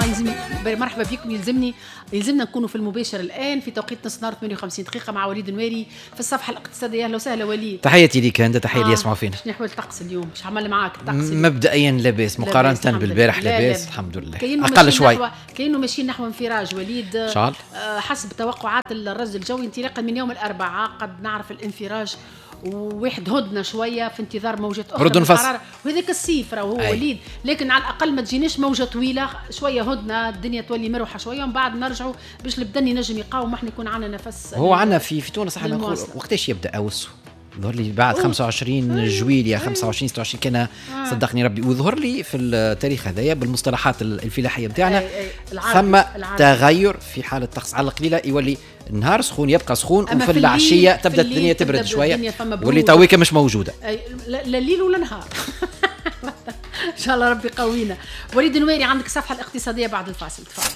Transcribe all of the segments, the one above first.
والله يلزمني مرحبا بكم. يلزمنا نكونوا في المباشر الآن في توقيت نص نهار 58 دقيقة مع وليد نويري في الصفحة الاقتصادية. أهلا وسهلا وليد. تحياتي ليك أنت، تحية لي يسمعوا فينا. شنو أحوال الطقس اليوم؟ مش عمل معاك الطقس؟ مبدئيا لاباس مقارنة بالبارح، لاباس الحمد لله، أقل شوي. كأنه ماشيين نحو انفراج وليد شعل. حسب توقعات الرصد الجوي انطلاقا من يوم الأربعاء قد نعرف الانفراج، وواحد هدنا شويه في انتظار موجه اخرى من الحراره، وهذاك الصيف راهو هو وليد، لكن على الاقل ما تجيناش موجه طويله شويه، هدنا الدنيا تولي مروحه شويه، ومن بعد نرجعوا باش البدن ينجم يقاوم، احنا يكون عندنا نفس. هو عندنا في تونس احنا نقول وقتاش يبدا اوسو؟ ظهر لي بعد 25 جويلية 25 26 كان صدقني ربي، وظهر لي في التاريخ هذايا بالمصطلحات الفلاحيه بتاعنا ثم تغير في حاله الطقس. على القليله يولي النهار سخون يبقى سخون، وفي العشيه تبدا الدنيا تبرد شويه، واللي تويكا مش موجوده لا الليل ولا نهار. ان شاء الله ربي قوينا. وليد نويري عندك الصفحه الاقتصاديه بعد الفاصل، تفضل.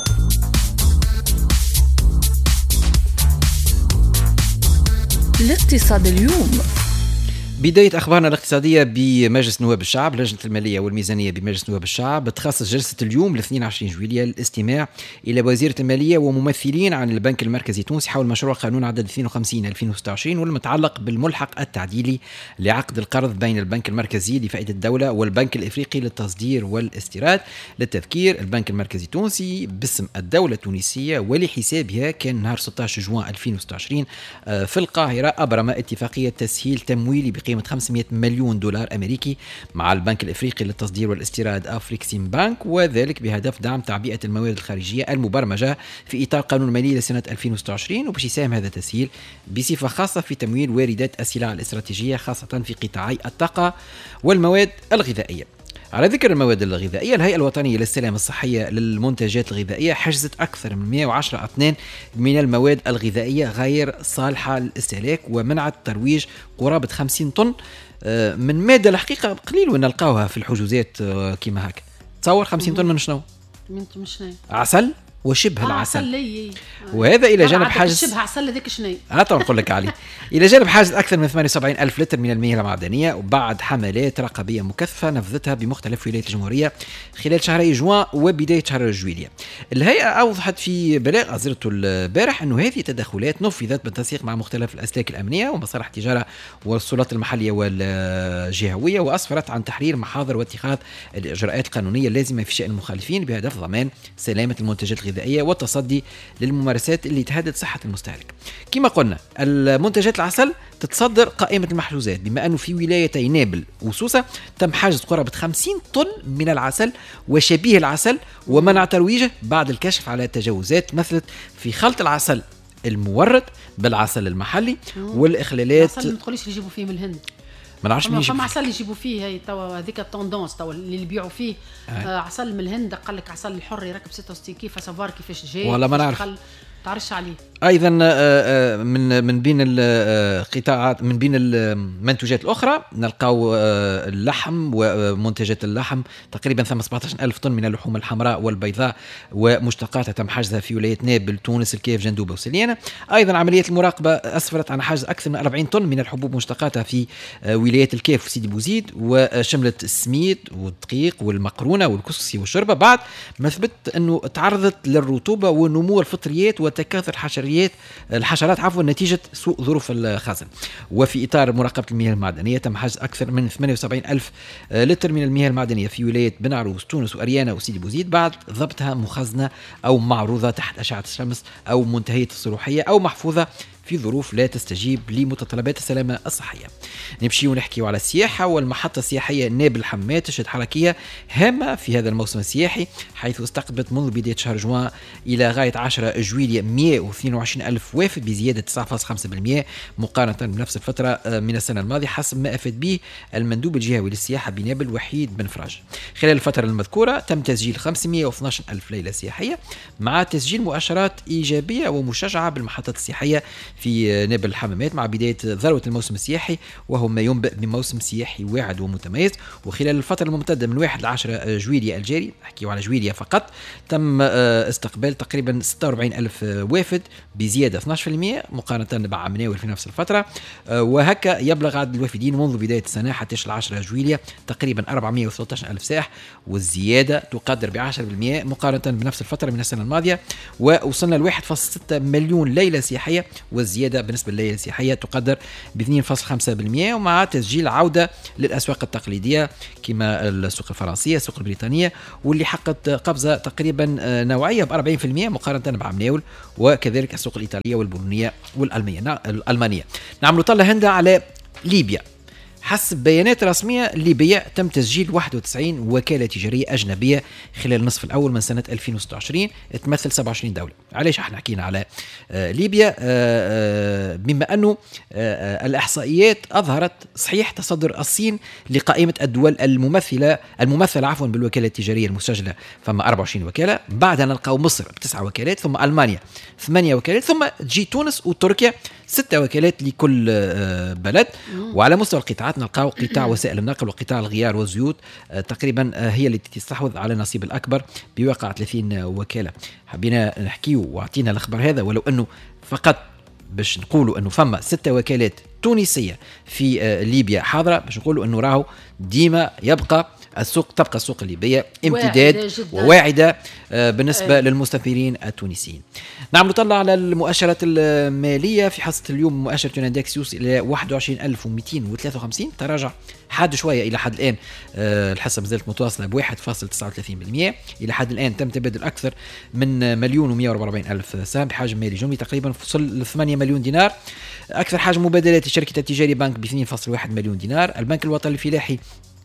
الاقتصاد اليوم. بداية أخبارنا الاقتصادية بمجلس نواب الشعب. لجنة المالية والميزانية بمجلس نواب الشعب تخصص جلسة اليوم 22 جويلية للاستماع إلى وزيرة المالية وممثلين عن البنك المركزي التونسي حول مشروع قانون عدد 52/2026 والمتعلق بالملحق التعديلي لعقد القرض بين البنك المركزي لفائدة الدولة والبنك الإفريقي للتصدير والاستيراد. للتذكير، البنك المركزي التونسي باسم الدولة التونسية ولحسابها كان نهار 16 جوان 2026 في القاهرة أبرم اتفاقية تسهيل تمويلي بقيمة 500 مليون دولار أمريكي مع البنك الإفريقي للتصدير والاستيراد أفريكسيم بانك، وذلك بهدف دعم تعبئة الموارد الخارجية المبرمجة في إطار قانون المالي لسنة 2026، وباش يساهم هذا التسهيل بصفة خاصة في تمويل واردات السلع الاستراتيجية خاصة في قطاعي الطاقة والمواد الغذائية. على ذكر المواد الغذائية، الهيئة الوطنية للسلامة الصحية للمنتجات الغذائية حجزت أكثر من 110 أطنان من المواد الغذائية غير صالحة للاستهلاك، ومنعت ترويج قرابة 50 طن من مادة الحقيقة قليل ونلقاوها في الحجوزات كما هكا. تصور 50 طن من شنو؟ من شنو؟ عسل وشبه العسل. عسل وهذا إلى جانب حاجز شبه عسل هذاك شنو؟ طبعا نقول لك عليه. إلى جانب حاجز أكثر من 78 ألف لتر من المياه المعدنية، وبعد حملات رقابية مكثفة نفذتها بمختلف ولايات الجمهورية خلال شهري جوان وبداية شهر جويلية. الهيئة أوضحت في بلاغ أصدرته البارح أنه هذه التدخلات نفذت بالتنسيق مع مختلف الأسلاك الأمنية ومصالح التجارة والسلطات المحلية والجهوية، وأسفرت عن تحرير محاضر واتخاذ الإجراءات القانونية اللازمة في شأن المخالفين بهدف ضمان سلامة المنتجات الغذائية والتصدي للممارسات اللي تهدد صحة المستهلك. كما قلنا، المنتجات العسل تتصدر قائمة المحجوزات، بما أنه في ولايتي نابل وسوسة تم حجز قرابة 50 طن من العسل وشبيه العسل ومنع ترويجه بعد الكشف على تجاوزات مثلت في خلط العسل المورد بالعسل المحلي والإخلالات. العسل ما تقوليش يجيبوا فيه من الهند، ما نعرفش منين فما عسل يجيبوا فيه، هي توا هذيك التوندونس توا اللي يبيعوا فيه عسل من الهند. قال لك عسل الحر يركب 66 كيف سافار كيفاش جاي، والله ما نعرف، تعرفش عليه. ايضا من بين القطاعات، من بين المنتوجات الاخرى نلقاو اللحم ومنتجات اللحم، تقريبا 17,000 طن من اللحوم الحمراء والبيضاء ومشتقاتها تم حجزها في ولايه نابل، تونس، الكيف، جندوبه وسليانه. ايضا عمليه المراقبه اسفرت عن حجز اكثر من 40 طن من الحبوب مشتقاتها في ولايه الكيف وسيدي بوزيد، وشملت السميد والدقيق والمقرونه والكسكسي والشوربه، بعد ما ثبت انه تعرضت للرطوبه ونمو الفطريات وتكاثر الحشرات نتيجة سوء ظروف الخزن. وفي إطار مراقبة المياه المعدنية تم حجز أكثر من 78 ألف لتر من المياه المعدنية في ولاية بن عروس، تونس وأريانا وسيدي بوزيد، بعد ضبطها مخزنة أو معروضة تحت أشعة الشمس أو منتهية الصروحية أو محفوظة في ظروف لا تستجيب لمتطلبات السلامة الصحية. نمشي ونحكي على السياحة والمحطة السياحية نابل حمات تشهد حركية هامة في هذا الموسم السياحي، حيث استقبلت منذ بداية شهر جوان إلى غاية 10 جويلية 122 ألف وافد بزيادة 9.5% مقارنة بنفس الفترة من السنة الماضية، حسب ما أفاد به المندوب الجهوي للسياحة بنابل وحيد بن فراج. خلال الفترة المذكورة تم تسجيل 512 ألف ليلة سياحية، مع تسجيل مؤشرات إيجابية ومشجعة بالمحطات السياحية في نابل الحمامات مع بداية ذروة الموسم السياحي، وهو ما ينبئ بموسم سياحي واعد ومتميز. وخلال الفترة الممتدة من 1 ل 10 جويلية الجاري، نحكيو على جويلية فقط، تم استقبال تقريبا 46 ألف وافد بزيادة 12% مقارنة مع مناول في نفس الفترة. وهكا يبلغ عدد الوافدين منذ بداية السنة حتى 10 جويلية تقريبا 413 ألف سائح، والزيادة تقدر ب10% مقارنة بنفس الفترة من السنة الماضية. ووصلنا ل 1.6 مليون ليلة سياحية، والزيادة بالنسبة لليلة السياحية تقدر ب 2.5%، ومع تسجيل عودة للأسواق التقليدية كما السوق الفرنسية السوق البريطانية، واللي حققت قفزة تقريبا نوعية ب 40% مقارنة مع مناول، وكذلك السوق الإيطالية والبولونية والألمانية. نعمل طلة هندا على ليبيا. حسب بيانات رسمية ليبيا تم تسجيل 91 وكالة تجارية أجنبية خلال النصف الأول من سنة 2026 تمثل 27 دولة. علاش احنا حكينا على ليبيا؟ بما أنه الإحصائيات أظهرت صحيح تصدر الصين لقائمة الدول الممثلة بالوكالة التجارية المسجلة، فما 24 وكالة، بعدها نلقاو مصر ب9 وكالات، ثم ألمانيا 8 وكالات، ثم تجي تونس وتركيا 6 وكالات لكل بلد. وعلى مستوى القطاعات نلقاو قطاع وسائل النقل وقطاع الغيار والزيوت تقريبا هي التي تستحوذ على النصيب الأكبر بواقع 30 وكالة. حبينا نحكيو واعطينا الخبر هذا، ولو أنه فقط باش نقولوا أنه فما 6 وكالات تونسية في ليبيا حاضرة، باش نقولوا أنه راهو ديما تبقى السوق الليبية امتداد وواعدة بالنسبة للمستثمرين التونسيين. نعم نطلع على المؤشرات المالية. في حصة اليوم مؤشر توناندكس يوصل إلى 21253، تراجع حاد شوية إلى حد الآن. الحصة مازالت متواصلة ب1.39%. إلى حد الآن تم تبادل أكثر من 1,144,000 سهم بحجم مالي جملي تقريبا وصل ل 8 مليون دينار. أكثر حجم مبادلات الشركة التجارية بنك ب 2.1 مليون دينار. البنك الوطني الفلاحي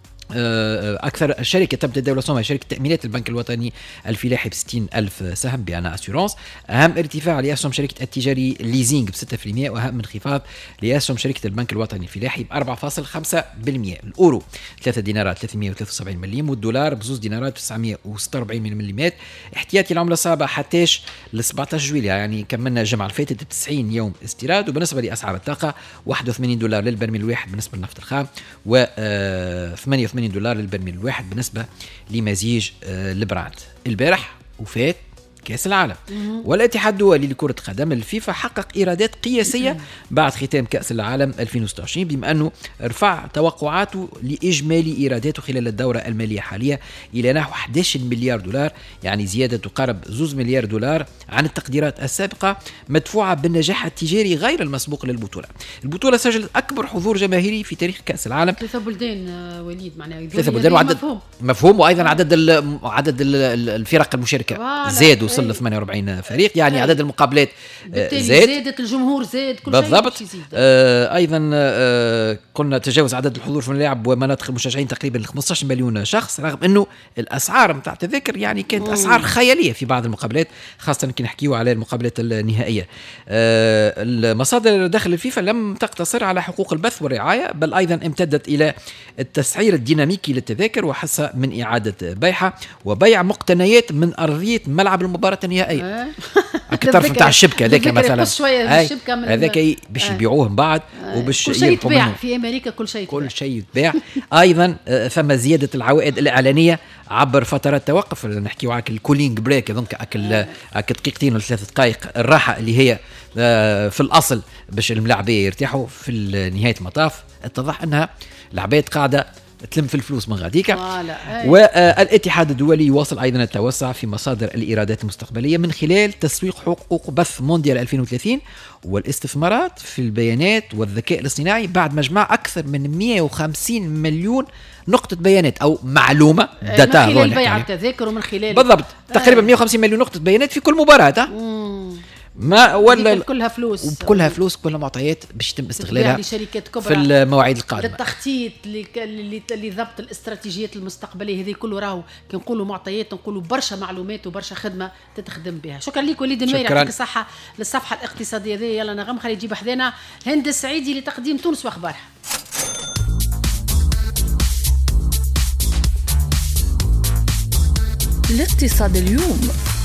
أكثر شركة تم تداول أسهمها شركة تأمينات البنك الوطني الفلاحي ب60,000 سهم بأنا أسيورانس. أهم ارتفاع لأسهم شركة التجاري ليزينج ب6%، وأهم انخفاض لأسهم شركة البنك الوطني الفلاحي ب4.5%. الأورو 3 دينارات 373 مليم، والدولار ب2 دينارات 946 مليمات. احتياطي العملة الصعبة حتىش ل 17 جويلية، يعني كملنا الجمعة الفاتت ب90 يوم استيراد. وبالنسبة لأسعار الطاقة $81 للبرميل الواحد بالنسبة للنفط الخام، و 88 $88 للبرميل الواحد بالنسبة لمزيج البراند. البارح وفات كأس العالم، والاتحاد الدولي لكرة القدم الفيفا حقق إيرادات قياسية بعد ختام كأس العالم 2026، بما أنه رفع توقعاته لإجمالي إيراداته خلال الدورة المالية الحالية إلى نحو $11 مليار، يعني زيادة تقارب $2 مليار عن التقديرات السابقة، مدفوعة بالنجاح التجاري غير المسبوق للبطولة. البطولة سجلت أكبر حضور جماهيري في تاريخ كأس العالم، 3 بلدان وليد، معناها 3 بلدان، وعدد مفهوم، وأيضا عدد الفرق المشاركة زاد وصل ل 48 فريق، يعني عدد المقابلات زادت، الجمهور زاد، كل شيء بالضبط. ايضا كنا تجاوز عدد الحضور في الملاعب ومناطق المشجعين تقريبا 15 مليون شخص، رغم انه الاسعار نتاع التذاكر يعني كانت اسعار خياليه في بعض المقابلات، خاصه كي نحكيو على المقابلات النهائيه. المصادر داخل الفيفا لم تقتصر على حقوق البث والرعايه، بل ايضا امتدت الى التسعير الديناميكي للتذاكر، وحصه من اعاده بيعها وبيع مقتنيات من ارضيه ملعب المباراه النهائيه. الطرف نتاع الشبكه هذاك مثلا هذاك باش يبيعوه من بعد، وباش يتباع في امريكا كل شيء يتباع. ايضا ثم زياده العوائد الاعلانيه عبر فترات توقف، نحكيو على الكولينج بريك، دونك اكل دقيقتين ولا 3 دقائق الراحه اللي هي في الاصل باش الملاعبيه يرتاحوا. في نهايه المطاف اتضح انها العباد قاعده تلم في الفلوس من غاديك. والاتحاد الدولي يواصل أيضا التوسع في مصادر الإيرادات المستقبلية من خلال تسويق حقوق بث مونديال 2030 والاستثمارات في البيانات والذكاء الاصطناعي، بعد مجمع أكثر من 150 مليون نقطة بيانات أو معلومة داتا، من خلال بيع التذاكر ومن خلال بالضبط تقريبا 150 مليون نقطة بيانات في كل مباراة. ما ولا كلها فلوس، وبكلها فلوس، كلها معطيات باش يتم استغلالها لشركات كبرى في المواعيد القادمه، للتخطيط لضبط الاستراتيجيات المستقبليه. هذه كله راهو كي نقولوا معطيات، نقولوا برشا معلومات وبرشا خدمه تتخدم بها. شكرا لك وليد النويري، يعطيك الصحه. للصفحه الاقتصاديه هذه يلا نغم خلي يجيب حذانا هند السعيدي لتقديم تونس واخبارها. الاقتصاد اليوم.